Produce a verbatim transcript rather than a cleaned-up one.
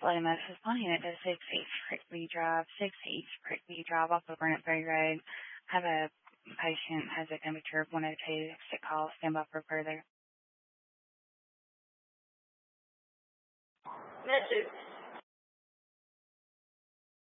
Hello, this is Bonnie, and it is six H Prickby Drive, six H Prickby Drive off of Grant Bay Road. I have a patient has a temperature of one oh two. Sick call. Stand by for further. Message.